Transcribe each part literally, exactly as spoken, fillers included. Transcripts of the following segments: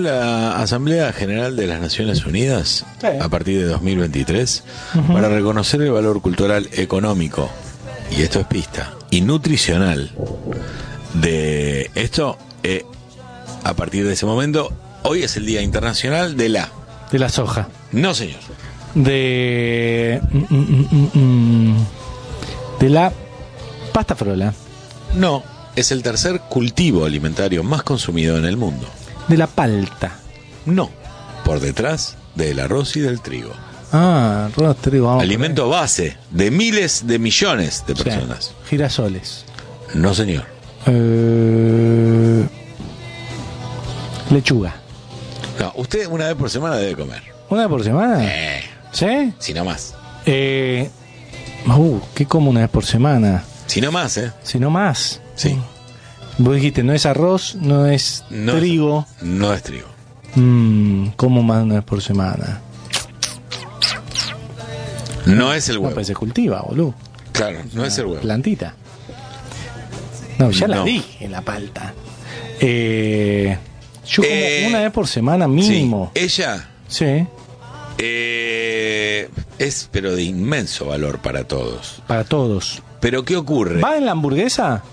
la Asamblea General de las Naciones Unidas, sí, a partir de dos mil veintitrés, uh-huh, para reconocer el valor cultural, económico, y esto es pista, y nutricional de esto, eh, a partir de ese momento, hoy es el Día Internacional de la... De la soja. No, señor. De... Mm, mm, mm, mm, de la pasta frola. No, es el tercer cultivo alimentario más consumido en el mundo. De la palta. No, por detrás del arroz y del trigo. Ah, arroz, trigo. Vamos Alimento base de miles de millones de personas. Sí, girasoles. No, señor. Eh, lechuga. No, usted una vez por semana debe comer. ¿Una vez por semana? Eh, ¿Sí? si no más. Eh, uh, ¿qué como una vez por semana? Si no más, ¿eh? Si no más. Sí. Vos dijiste, no es arroz, no es No trigo. Es, no es trigo. Mm, como más de una vez por semana. No es el No, huevo. pues se cultiva, boludo. Claro, no es el huevo. Plantita. No, ya No. la dije, la palta. Eh, yo como Eh, una vez por semana mínimo. Sí, ella Sí, eh, es, pero de inmenso valor para todos. para todos. Pero ¿qué ocurre? ¿Va en la hamburguesa?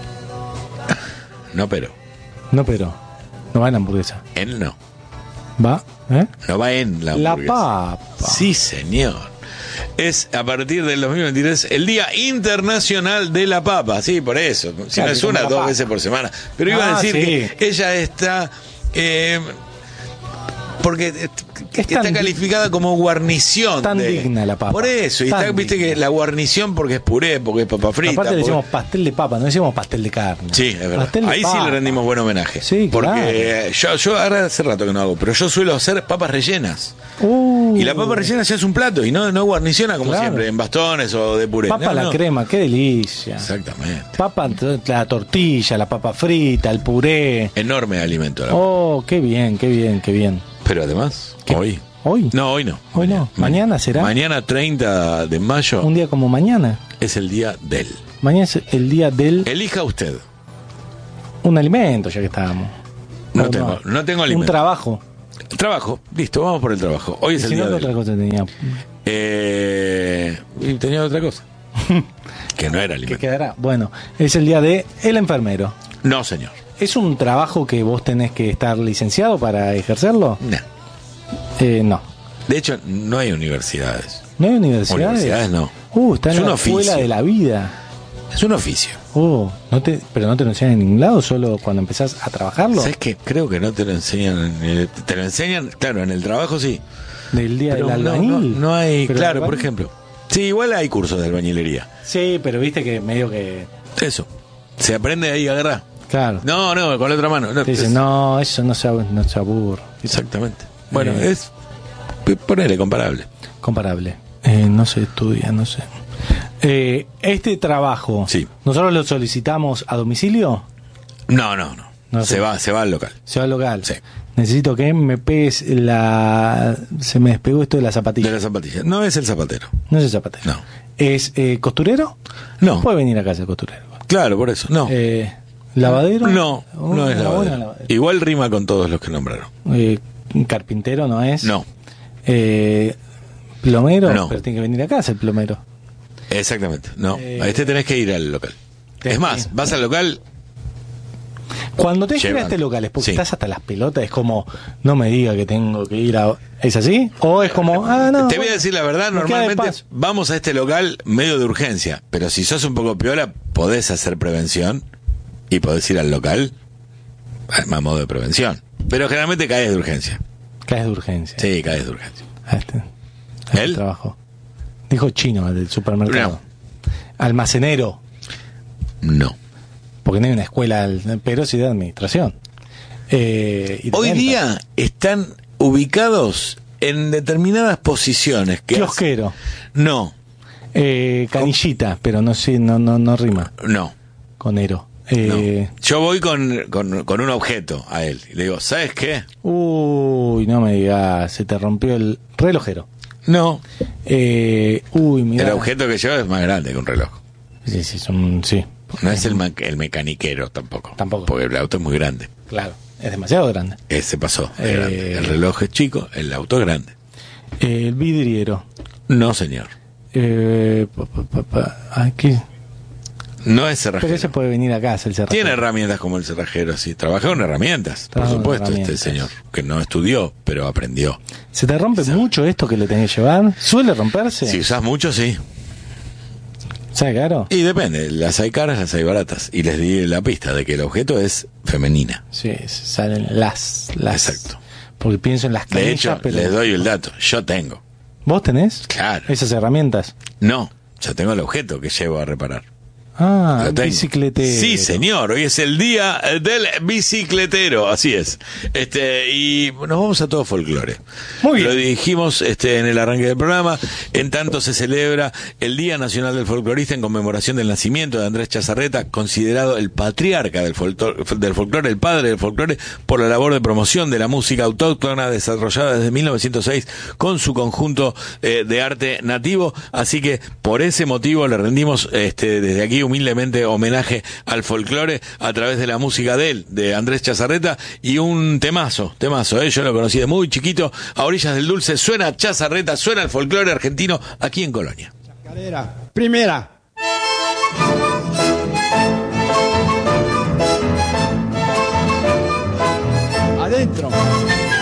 No, pero. No, pero. No va en la hamburguesa. En no. ¿Va? ¿Eh? No va en la La hamburguesa. papa. Sí, señor. Es a partir del dos mil veintitrés el Día Internacional de la Papa. Sí, por eso. Si Claro, no es como una, la dos papa. veces por semana. Pero iba Ah, a decir sí. que ella está... Eh, porque eh, que Es tan está di- calificada como guarnición. tan de- digna la papa. Por eso. Y Tan está, viste digna. que la guarnición porque es puré, porque es papa frita. Aparte le porque- decimos pastel de papa, no decimos pastel de carne. Sí, es verdad. Pastel de Ahí sí papa. le rendimos buen homenaje. Sí, porque claro. eh, yo, yo ahora hace rato que no hago, pero yo suelo hacer papas rellenas. Uh, Y la papa rellena ya es un plato y no, no guarniciona como Claro. siempre, en bastones o de puré. Papa No, a la no. crema, qué delicia. Exactamente. Papa, la tortilla, la papa frita, el puré. Enorme alimento. La Oh, qué bien, qué bien, qué bien. Pero además, ¿Qué? hoy. ¿Hoy? No, hoy no. Hoy no. ¿Mañana será? Mañana treinta de mayo Un día como mañana. es el día del. Mañana es el día del... Elija usted. Un alimento, ya que estábamos. No O tengo, no tengo alimento. Un trabajo. Trabajo. Listo, vamos por el trabajo. Hoy es el Si no, día ¿qué del. otra cosa tenía? Eh, y tenía otra cosa. que no era ¿Qué alimento. quedará? Bueno, es el día de el enfermero. No, señor. ¿Es un trabajo que vos tenés que estar licenciado para ejercerlo? No. Eh, no. De hecho, no hay universidades. ¿No hay universidades? Universidades no. Uh, está Es en un la oficio. escuela de la vida. Es un oficio. Uh, no te, pero no te lo enseñan en ningún lado, solo cuando empezás a trabajarlo. ¿Sabes qué? Creo que no te lo enseñan. en el- Te lo enseñan, claro, en el trabajo sí. Del día Pero del no, albañil. no, no hay, Pero claro, el por albañil- ejemplo. Sí, igual hay cursos de albañilería. Sí, pero viste que medio que... Eso. Se aprende ahí a agarrar. Claro. No, no, con la otra mano. No, Te dicen, es- no, eso no se, ab- no se aburre. Exactamente. Bueno, Eh. es. Ponele comparable. Comparable. Eh, no se estudia, no sé. Eh, este trabajo, Sí. ¿nosotros lo solicitamos a domicilio? No, no, no. No se sé. va, se va al local. Se va al local. Sí. Necesito que me pegues la... Se me despegó esto de la zapatilla. De las zapatillas. No es el zapatero. No es el zapatero. No. ¿Es eh, costurero? No. Puede venir a casa el costurero. Claro, por eso. No. Eh, ¿Lavadero? No, Oh, no es una lavadero. buena lavadero. Igual rima con todos los que nombraron. Eh, ¿Carpintero no es? No. Eh, ¿Plomero? No. Pero tiene que venir a casa el plomero. Exactamente. No. Eh. A este tenés que ir al local. Tenés Es más, que- vas al local. Cuando te que ir a Llevan. este local es porque Sí. estás hasta las pelotas, es como, no me diga que tengo que ir a... ¿Es así? ¿O es como, ah, no? Te voy bueno, a decir la verdad, me queda de normalmente paso? vamos a este local medio de urgencia, pero si sos un poco piola, podés hacer prevención y podés ir al local a modo de prevención. Pero generalmente caes de urgencia. Caes de urgencia. Sí, caes de urgencia. A este, a este ¿Él? trabajo. Dijo chino, el del supermercado. No. Almacenero, No. porque no hay una escuela, al- pero sí de administración. Eh, y de Hoy venta. día están ubicados en determinadas posiciones. Que Kiosquero. hacen- No, Eh, canillita, pero no sé, no, no, no rima no. con ero. Eh, no. Yo voy con, con, con un objeto a él y le digo, ¿sabes qué? Uy, no me digas, se te rompió el relojero. No. Eh, uy, mira. El objeto que llevo es más grande que un reloj. Sí, sí, son, sí. No es el, ma- el mecaniquero tampoco. Tampoco. Porque el auto es muy grande. Claro. es demasiado grande. Ese pasó. Es Eh, grande. El reloj es chico, el auto es grande. Eh, el vidriero. No, señor. Eh, pa, pa, pa, pa, aquí. No es cerrajero. Pero ese puede venir a casa, el cerrajero. Tiene herramientas como el cerrajero, sí. Trabaja con herramientas, Trabaja por con supuesto, herramientas. este señor. Que no estudió, pero aprendió. ¿Se te rompe Esa- mucho esto que le tenés que llevar? ¿Suele romperse? Si usás mucho, sí. ¿Sabe caro? Y depende, las hay caras, las hay baratas. Y les di la pista de que el objeto es femenina. Sí, se salen las, las. Exacto. Porque pienso en las De canillas, hecho, pero... les doy el dato. Yo tengo. ¿Vos tenés? Claro. Esas herramientas. No, yo tengo el objeto que llevo a reparar. Ah, Lo tengo. bicicletero. Sí, señor, hoy es el día del bicicletero, así es. Este, y nos vamos a todo folclore. Muy bien. Lo dijimos este en el arranque del programa, en tanto se celebra el Día Nacional del Folclorista en conmemoración del nacimiento de Andrés Chazarreta, considerado el patriarca del folclore, del folclore, el padre del folclore, por la labor de promoción de la música autóctona desarrollada desde mil novecientos seis con su conjunto eh, de arte nativo. Así que por ese motivo le rendimos este desde aquí humildemente homenaje al folclore a través de la música de él, de Andrés Chazarreta, y un temazo, temazo, ¿eh? Yo lo conocí de muy chiquito, a orillas del dulce, suena Chazarreta, suena el folclore argentino aquí en Colonia. Chacarera, primera. Adentro.